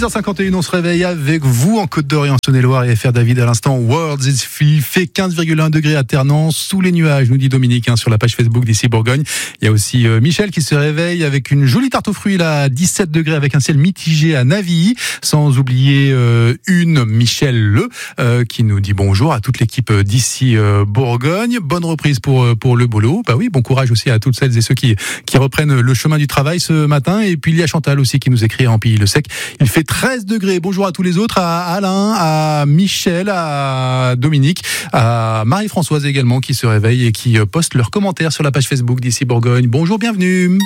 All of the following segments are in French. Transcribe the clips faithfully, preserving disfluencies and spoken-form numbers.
heures cinquante et une, on se réveille avec vous en Côte d'Or et en Saône-et-Loire et F R David à l'instant. Worlds is free, fait quinze virgule un degrés à Ternant, sous les nuages, nous dit Dominique hein, sur la page Facebook d'ici Bourgogne. Il y a aussi euh, Michel qui se réveille avec une jolie tarte aux fruits là, dix-sept degrés avec un ciel mitigé à Navilly. Sans oublier euh, une Michel Le euh, qui nous dit bonjour à toute l'équipe d'ici euh, Bourgogne. Bonne reprise pour pour le boulot. Bah oui, bon courage aussi à toutes celles et ceux qui qui reprennent le chemin du travail ce matin. Et puis il y a Chantal aussi qui nous écrit en Pilly-le-Sec. Il fait treize degrés. Bonjour à tous les autres, à Alain, à Michel, à Dominique, à Marie-Françoise également qui se réveille et qui poste leurs commentaires sur la page Facebook d'ici Bourgogne. Bonjour, bienvenue.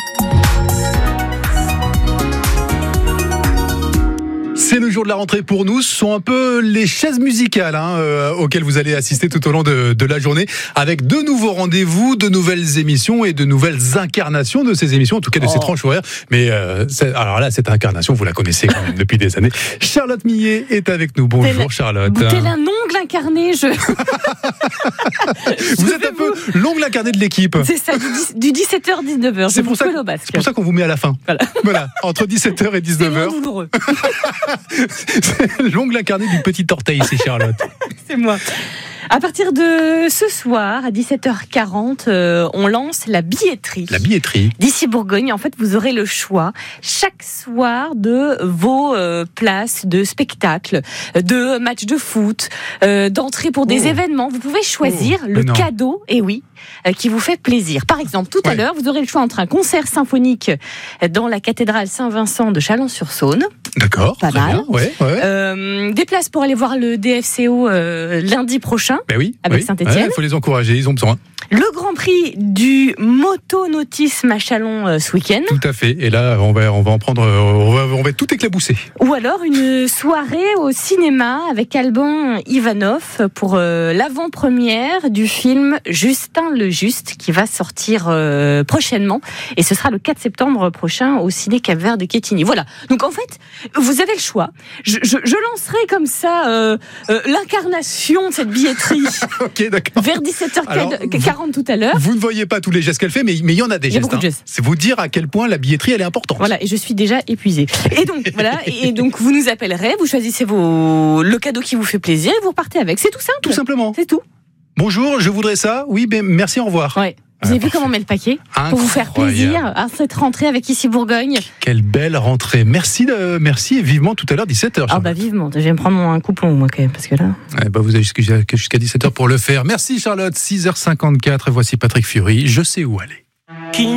C'est le jour de la rentrée pour nous. Ce sont un peu les chaises musicales hein, euh, auxquelles vous allez assister tout au long de, de la journée, avec de nouveaux rendez-vous, de nouvelles émissions et de nouvelles incarnations de ces émissions, en tout cas de oh. ces tranches horaires. Mais euh, alors là, cette incarnation, vous la connaissez quand même depuis des années. Charlotte Millet est avec nous. Bonjour tel, Charlotte. Tel un ongle incarné. Je... vous je êtes un vous... peu l'ongle incarné de l'équipe. C'est ça, du, du dix-sept heures dix-neuf heures. C'est pour, ça, c'est pour ça qu'on vous met à la fin. Voilà, voilà entre dix-sept heures et dix-neuf heures. C'est douloureux. C'est l'ongle incarné du petit orteil, c'est Charlotte. C'est moi. À partir de ce soir, à dix-sept heures quarante, euh, on lance la billetterie. La billetterie. D'ici Bourgogne, en fait, vous aurez le choix chaque soir de vos euh, places de spectacle, de matchs de foot, euh, d'entrées pour des oh. événements. Vous pouvez choisir oh. le non. cadeau, et oui, euh, qui vous fait plaisir. Par exemple, tout ouais. à l'heure, vous aurez le choix entre un concert symphonique dans la cathédrale Saint-Vincent de Chalon-sur-Saône. D'accord, pas très mal. bien. Ouais, ouais. Euh, des places pour aller voir le D F C O euh, lundi prochain. Ben oui, avec oui. Saint-Etienne. Il faut les encourager, ils ont besoin. Le Grand Prix du motonautisme à Chalon euh, ce week-end. Tout à fait. Et là, on va, on va en prendre, on va, on va tout éclabousser. Ou alors une soirée au cinéma avec Alban Ivanov pour euh, l'avant-première du film Justin le Juste qui va sortir euh, prochainement. Et ce sera le quatre septembre prochain au Ciné Cap-Vert de Quetigny. Voilà. Donc en fait, vous avez le choix. Je, je, je lancerai comme ça euh, euh, l'incarnation de cette billetterie. Ok, d'accord. Vers dix-sept heures quarante tout à l'heure. Vous ne voyez pas tous les gestes qu'elle fait, mais mais il y en a des il y gestes. a beaucoup de gestes. Hein. C'est vous dire à quel point la billetterie elle est importante. Voilà, et je suis déjà épuisée. Et donc voilà, et donc vous nous appellerez, vous choisissez vos le cadeau qui vous fait plaisir et vous repartez avec. C'est tout simple. Tout simplement. C'est tout. Bonjour, je voudrais ça. Oui, ben merci, au revoir. Ouais. Vous avez ah, vu comment on met le paquet incroyable. Pour vous faire plaisir à cette rentrée avec Ici Bourgogne. Quelle belle rentrée. Merci, de, merci et vivement tout à l'heure, dix-sept heures. Ah bah vivement, je vais me prendre un coupon moi quand même, parce que là... Eh bah vous avez jusqu'à, jusqu'à dix-sept heures pour le faire. Merci Charlotte, six heures cinquante-quatre, voici Patrick Fury, je sais où aller.